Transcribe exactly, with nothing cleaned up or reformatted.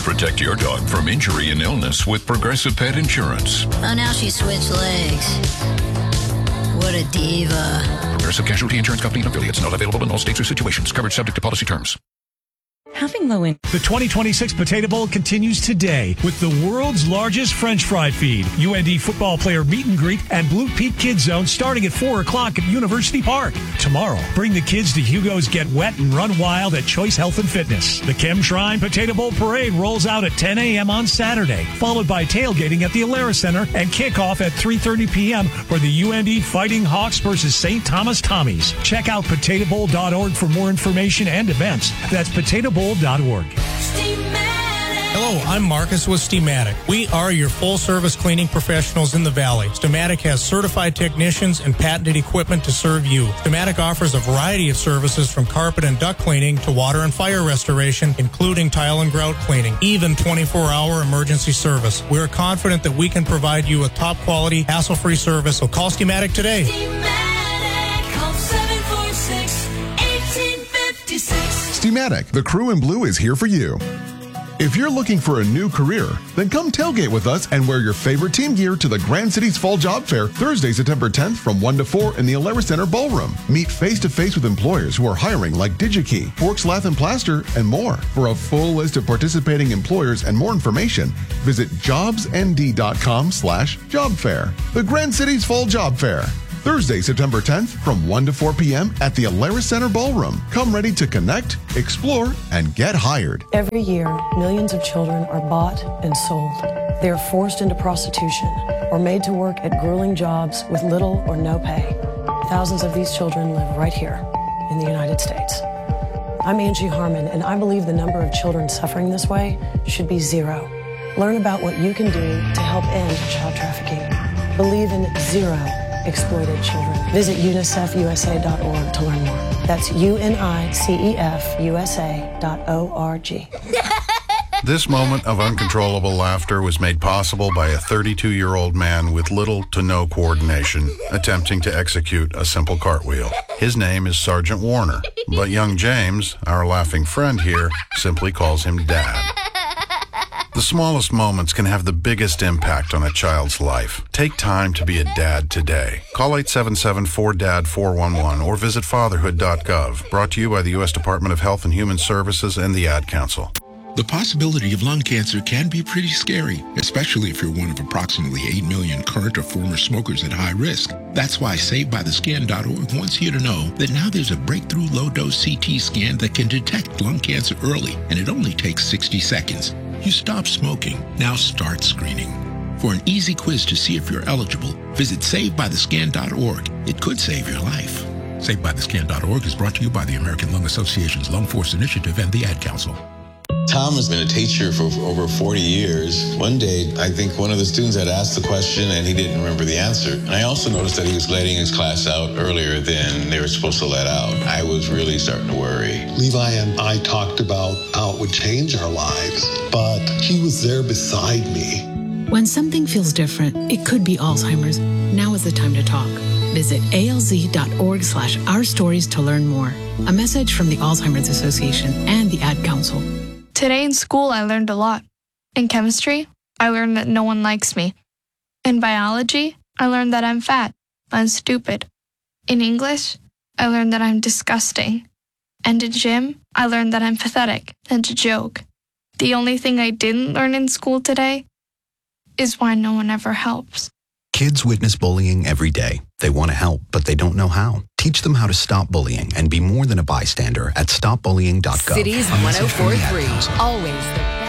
Protect your dog from injury and illness with Progressive Pet Insurance. Oh, now she switched legs. What a diva. Progressive Casualty Insurance Company and affiliates. Not available in all states or situations. Coverage subject to policy terms. Having low income. The twenty twenty-six Potato Bowl continues today with the world's largest French fry feed, U N D football player meet and greet, and Blue Peak Kids Zone starting at four o'clock at University Park. Tomorrow, bring the kids to Hugo's Get Wet and Run Wild at Choice Health and Fitness. The Chem Shrine Potato Bowl Parade rolls out at ten a.m. on Saturday, followed by tailgating at the Alara Center and kickoff at three thirty p.m. for the U N D Fighting Hawks versus Saint Thomas Tommies. Check out potato bowl dot org for more information and events. That's potato bowl dot org. Hello, I'm Marcus with Steamatic. We are your full-service cleaning professionals in the Valley. Steamatic has certified technicians and patented equipment to serve you. Steamatic offers a variety of services from carpet and duct cleaning to water and fire restoration, including tile and grout cleaning, even twenty-four hour emergency service. We're confident that we can provide you with top-quality, hassle-free service, so call Steamatic today. Steamatic, call seven four six, one eight five six. Steamatic, the crew in blue is here for you. If you're looking for a new career, then come tailgate with us and wear your favorite team gear to the Grand Cities Fall Job Fair Thursday, September tenth from one to four in the Alara Center Ballroom. Meet face-to-face with employers who are hiring like DigiKey, Forks Lath and Plaster, and more. For a full list of participating employers and more information, visit jobsnd.com slash job fair. The Grand Cities Fall Job Fair. Thursday, September tenth from one to four p.m. at the Alara Center Ballroom. Come ready to connect, explore, and get hired. Every year, millions of children are bought and sold. They are forced into prostitution or made to work at grueling jobs with little or no pay. Thousands of these children live right here in the United States. I'm Angie Harmon, and I believe the number of children suffering this way should be zero. Learn about what you can do to help end child trafficking. Believe in zero exploited children. Visit unicef u s a dot org to learn more. That's U N I C E F U S A dot O R G. This moment of uncontrollable laughter was made possible by a thirty-two-year-old man with little to no coordination attempting to execute a simple cartwheel. His name is Sergeant Warner, but young James, our laughing friend here, simply calls him Dad. The smallest moments can have the biggest impact on a child's life. Take time to be a dad today. Call eight seven seven, four D A D, four one one or visit fatherhood dot gov. Brought to you by the U S Department of Health and Human Services and the Ad Council. The possibility of lung cancer can be pretty scary, especially if you're one of approximately eight million current or former smokers at high risk. That's why Saved By The Scan dot org wants you to know that now there's a breakthrough low-dose C T scan that can detect lung cancer early, and it only takes sixty seconds. You stop smoking, now start screening. For an easy quiz to see if you're eligible, visit Saved By The Scan dot org. It could save your life. Saved By The Scan dot org is brought to you by the American Lung Association's Lung Force Initiative and the Ad Council. Tom has been a teacher for over forty years. One day, I think one of the students had asked the question and he didn't remember the answer. And I also noticed that he was letting his class out earlier than they were supposed to let out. I was really starting to worry. Levi and I talked about how it would change our lives, but he was there beside me. When something feels different, it could be Alzheimer's. Now is the time to talk. Visit A L Z dot org slash our stories to learn more. A message from the Alzheimer's Association and the Ad Council. Today in school, I learned a lot. In chemistry, I learned that no one likes me. In biology, I learned that I'm fat and stupid. In English, I learned that I'm disgusting. And in gym, I learned that I'm pathetic and a joke. The only thing I didn't learn in school today is why no one ever helps. Kids witness bullying every day. They want to help, but they don't know how. Teach them how to stop bullying and be more than a bystander at stop bullying dot gov. Cities one oh four point three, always the